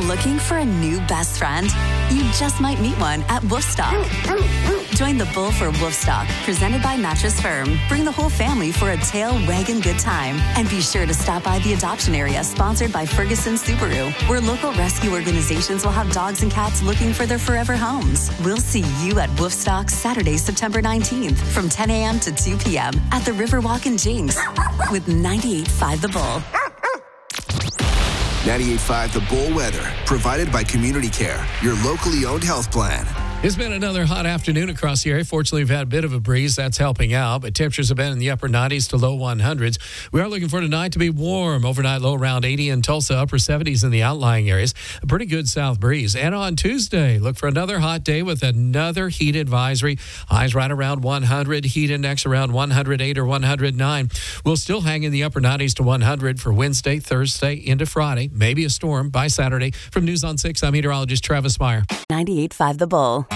Looking for a new best friend? You just might meet one at Woofstock. Join the Bull for Woofstock, presented by Mattress Firm. Bring the whole family for a tail wagging good time. And be sure to stop by the adoption area, sponsored by Ferguson Subaru, where local rescue organizations will have dogs and cats looking for their forever homes. We'll see you at Woofstock Saturday, September 19th from 10 a.m. to 2 p.m. at the Riverwalk in Jinx with 98.5 The Bull. 98.5 The Bull weather, provided by Community Care, your locally owned health plan. It's been another hot afternoon across the area. Fortunately, we've had a bit of a breeze. That's helping out, but temperatures have been in the upper 90s to low 100s. We are looking for tonight to be warm. Overnight low around 80 in Tulsa, upper 70s in the outlying areas. A pretty good south breeze. And on Tuesday, look for another hot day with another heat advisory. Highs right around 100. Heat index around 108 or 109. We'll still hang in the upper 90s to 100 for Wednesday, Thursday, into Friday. Maybe a storm by Saturday. From News on 6, I'm meteorologist Travis Meyer. 98.5 The Bull.